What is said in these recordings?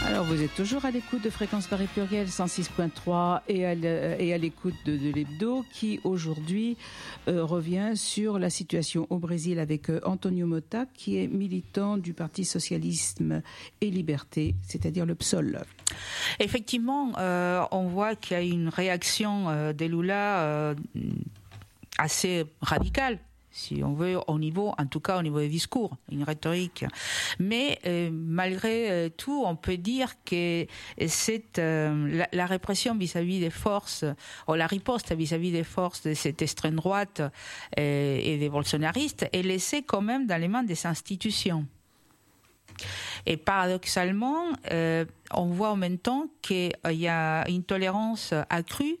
Alors vous êtes toujours à l'écoute de Fréquence Paris Pluriel 106.3 et à l'écoute de l'Hebdo qui aujourd'hui revient sur la situation au Brésil avec Antonio Mota qui est militant du Parti Socialisme et Liberté, c'est-à-dire le PSOL. Effectivement, on voit qu'il y a une réaction de Lula assez radicale, si on veut, en tout cas au niveau des discours, une rhétorique. Mais malgré tout, on peut dire que la répression vis-à-vis des forces, ou la riposte vis-à-vis des forces de cette extrême droite et des bolsonaristes est laissée quand même dans les mains des institutions. Et paradoxalement, on voit en même temps qu'il y a une tolérance accrue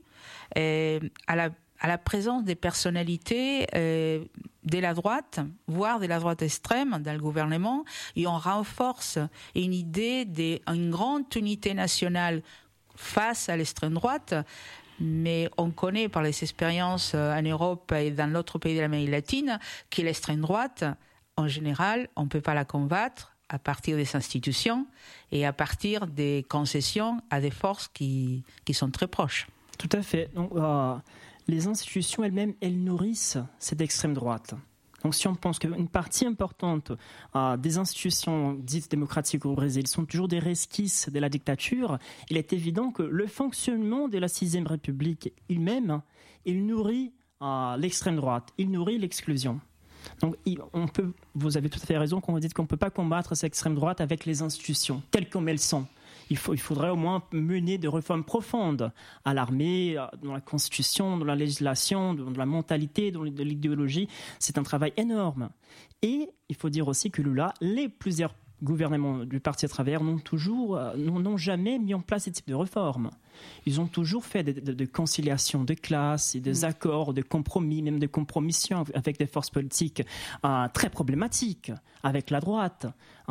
à la présence des personnalités de la droite, voire de la droite extrême dans le gouvernement, et on renforce une idée d'une grande unité nationale face à l'extrême droite. Mais on connaît par les expériences en Europe et dans d'autres pays de l'Amérique latine que l'extrême droite, en général, on ne peut pas la combattre à partir des institutions et à partir des concessions à des forces qui sont très proches. Tout à fait. Donc, les institutions elles-mêmes, elles nourrissent cette extrême droite. Donc si on pense qu'une partie importante des institutions dites démocratiques au Brésil sont toujours des resquisses de la dictature, il est évident que le fonctionnement de la 6e République elle-même, il nourrit l'extrême droite, il nourrit l'exclusion. Donc vous avez tout à fait raison quand vous dites qu'on ne peut pas combattre cette extrême droite avec les institutions telles comme elles sont. Il faudrait au moins mener des réformes profondes à l'armée, dans la constitution, dans la législation, dans la mentalité, dans l'idéologie. C'est un travail énorme. Et il faut dire aussi que Lula, plusieurs gouvernements du Parti à travers n'ont jamais mis en place ce type de réformes. Ils ont toujours fait de conciliations de classes et des accords, de compromis, même de compromissions avec des forces politiques très problématiques, avec la droite.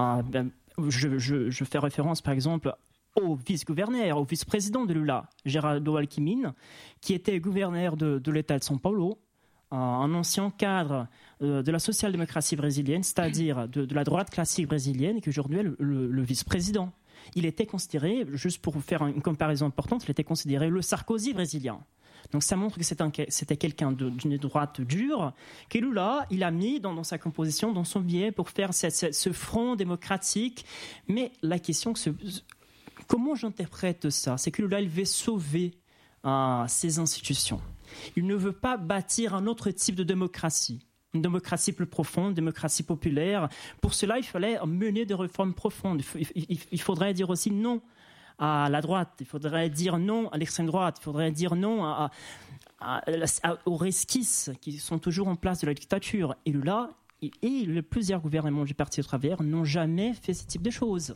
Je fais référence par exemple au vice-gouverneur, au vice-président de Lula, Geraldo Alckmin, qui était gouverneur de l'État de São Paulo, un ancien cadre de la social-démocratie brésilienne, c'est-à-dire de la droite classique brésilienne, et qui aujourd'hui est le vice-président. Il était considéré, juste pour faire une comparaison importante, il était considéré le Sarkozy brésilien. Donc ça montre que c'était quelqu'un d'une droite dure, que Lula, il a mis dans sa composition, dans son biais, pour faire ce front démocratique. Mais la question, comment j'interprète ça ? C'est que Lula, il veut sauver ces institutions. Il ne veut pas bâtir un autre type de démocratie. Une démocratie plus profonde, une démocratie populaire. Pour cela, il fallait mener des réformes profondes. Il faudrait dire aussi non à la droite, il faudrait dire non à l'extrême droite, il faudrait dire non aux resquisses qui sont toujours en place de la dictature. Et là, plusieurs gouvernements du Parti au travers n'ont jamais fait ce type de choses.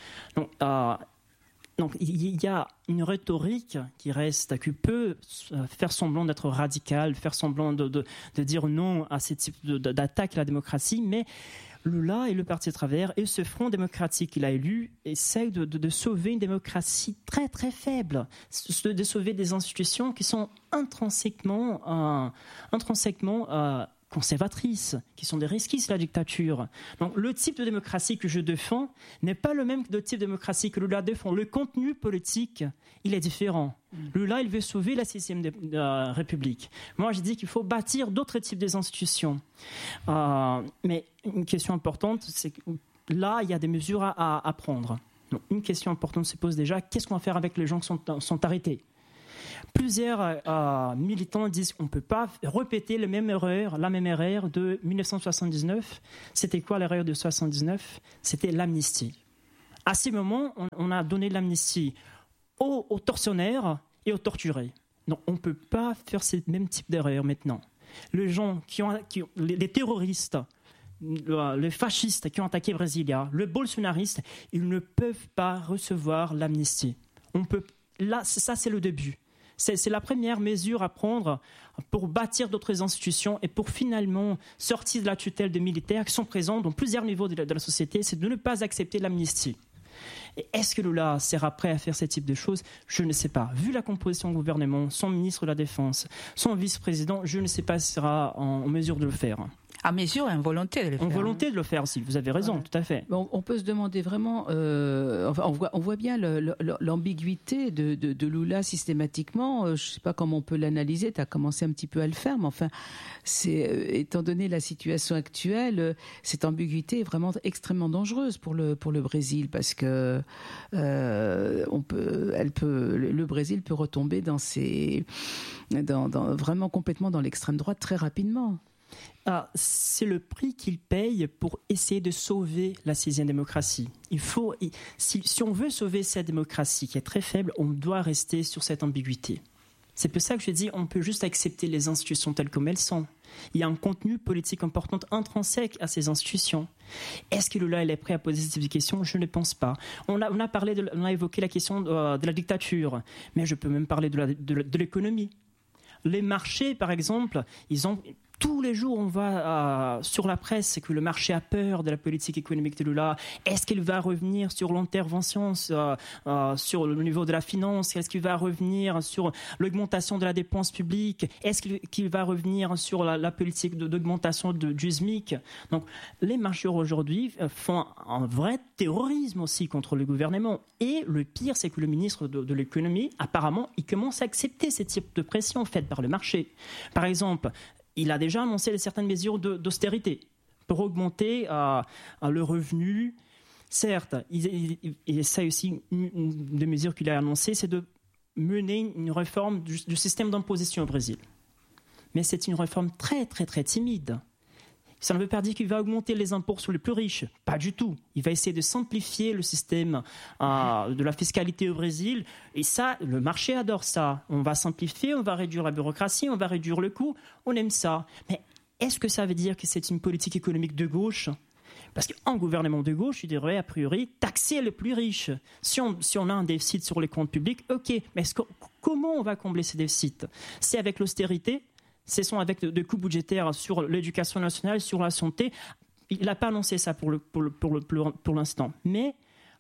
Donc il y a une rhétorique qui peut faire semblant d'être radicale, faire semblant de dire non à ce type d'attaque à la démocratie, mais Lula et le Parti à travers et ce front démocratique qu'il a élu essayent de sauver une démocratie très très faible, de sauver des institutions qui sont intrinsèquement conservatrices, qui sont des resquisses de la dictature. Donc le type de démocratie que je défends n'est pas le même que le type de démocratie que Lula défend. Le contenu politique, il est différent. Lula, il veut sauver la 6e République. Moi, je dis qu'il faut bâtir d'autres types d'institutions. Mais une question importante, c'est que là, il y a des mesures à prendre. Donc, une question importante se pose déjà, qu'est-ce qu'on va faire avec les gens qui sont arrêtés ? Plusieurs militants disent qu'on ne peut pas répéter la même erreur de 1979. C'était quoi l'erreur de 1979 ? C'était l'amnistie. À ce moment, on a donné l'amnistie aux tortionnaires et aux torturés. Donc on ne peut pas faire ce même type d'erreur maintenant. Les gens les terroristes, les fascistes qui ont attaqué Brasilia, les bolsonaristes, ils ne peuvent pas recevoir l'amnistie. Là, ça c'est le début. C'est la première mesure à prendre pour bâtir d'autres institutions et pour finalement sortir de la tutelle des militaires qui sont présents dans plusieurs niveaux de la société, c'est de ne pas accepter l'amnistie. Et est-ce que Lula sera prêt à faire ce type de choses ? Je ne sais pas. Vu la composition du gouvernement, son ministre de la Défense, son vice-président, je ne sais pas s'il sera en mesure de le faire. À mesure, une volonté de le faire. Une volonté de le faire aussi, vous avez raison, tout à fait. On peut se demander vraiment, on voit bien l'ambiguïté de Lula systématiquement. Je ne sais pas comment on peut l'analyser, tu as commencé un petit peu à le faire, mais enfin, étant donné la situation actuelle, cette ambiguïté est vraiment extrêmement dangereuse pour le Brésil, parce que le Brésil peut retomber vraiment complètement dans l'extrême droite très rapidement. C'est le prix qu'il paye pour essayer de sauver la 6e démocratie. Si on veut sauver cette démocratie qui est très faible, on doit rester sur cette ambiguïté. C'est pour ça que je dis on peut juste accepter les institutions telles comme elles sont. Il y a un contenu politique important intrinsèque à ces institutions. Est-ce que Lula est prêt à poser ce type de questions ? Je ne pense pas. On a évoqué la question de la dictature, mais je peux même parler de l'économie. Les marchés, par exemple, tous les jours, on voit sur la presse que le marché a peur de la politique économique de Lula. Est-ce qu'il va revenir sur l'intervention sur le niveau de la finance ? Est-ce qu'il va revenir sur l'augmentation de la dépense publique ? Est-ce qu'il va revenir sur la politique d'augmentation du SMIC ? Donc, les marchés aujourd'hui font un vrai terrorisme aussi contre le gouvernement. Et le pire, c'est que le ministre de l'économie, apparemment, il commence à accepter ces types de pressions faites par le marché. Par exemple, il a déjà annoncé certaines mesures d'austérité pour augmenter le revenu. Certes, et ça aussi, une des mesures qu'il a annoncées, c'est de mener une réforme du système d'imposition au Brésil. Mais c'est une réforme très, très, très timide. Ça ne veut pas dire qu'il va augmenter les impôts sur les plus riches. Pas du tout. Il va essayer de simplifier le système de la fiscalité au Brésil. Et ça, le marché adore ça. On va simplifier, on va réduire la bureaucratie, on va réduire le coût. On aime ça. Mais est-ce que ça veut dire que c'est une politique économique de gauche ? Parce qu'en gouvernement de gauche, il devrait a priori taxer les plus riches. Si on a un déficit sur les comptes publics, ok. Mais comment on va combler ces déficits ? C'est avec l'austérité ? Ce sont avec des coûts budgétaires sur l'éducation nationale, sur la santé. Il n'a pas annoncé ça pour l'instant. Mais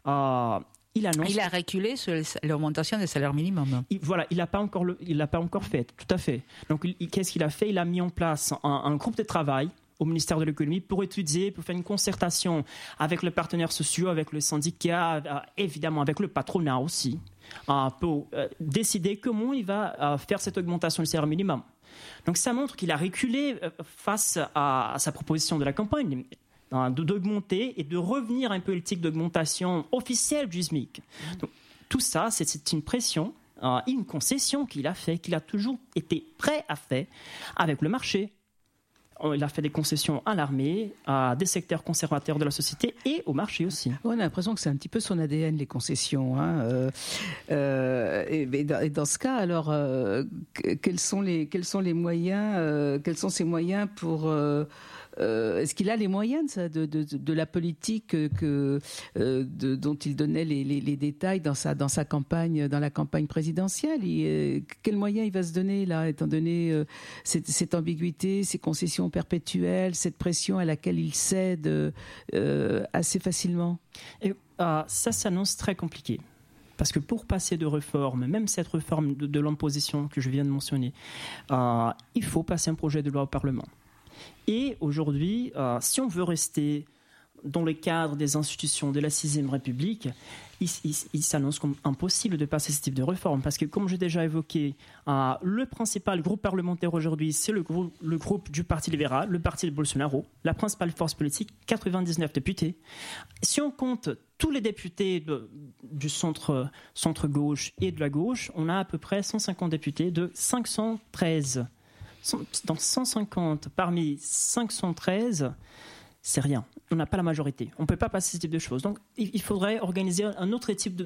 il annonce... Il a reculé sur l'augmentation des salaires minimums. Il l'a pas encore fait, tout à fait. Donc, qu'est-ce qu'il a fait ? Il a mis en place un groupe de travail au ministère de l'économie pour étudier, pour faire une concertation avec les partenaires sociaux, avec les syndicats, évidemment avec le patronat aussi, pour décider comment il va faire cette augmentation du salaire minimum. Donc ça montre qu'il a reculé face à sa proposition de la campagne d'augmenter et de revenir à une politique d'augmentation officielle du SMIC. Donc, tout ça, c'est une pression, une concession qu'il a toujours été prêt à faire avec le marché. Il a fait des concessions à l'armée, à des secteurs conservateurs de la société et au marché aussi. On a l'impression que c'est un petit peu son ADN, les concessions. Et dans ce cas, alors, quels sont ses moyens pour... est-ce qu'il a les moyens de la politique dont il donnait les détails dans sa campagne, dans la campagne présidentielle ? Quels moyens il va se donner là, étant donné cette ambiguïté, ces concessions perpétuelles, cette pression à laquelle il cède assez facilement ? Ça s'annonce très compliqué. Parce que pour passer de réforme, même cette réforme de l'imposition que je viens de mentionner, il faut passer un projet de loi au Parlement. Et aujourd'hui, si on veut rester dans le cadre des institutions de la 6e République, il s'annonce comme impossible de passer ce type de réforme. Parce que, comme j'ai déjà évoqué, le principal groupe parlementaire aujourd'hui, c'est le groupe du Parti libéral, le parti de Bolsonaro, la principale force politique, 99 députés. Si on compte tous les députés du centre-gauche et de la gauche, on a à peu près 150 députés de 513. Dans 150 parmi 513, c'est rien. On n'a pas la majorité. On ne peut pas passer ce type de choses. Donc, il faudrait organiser un autre type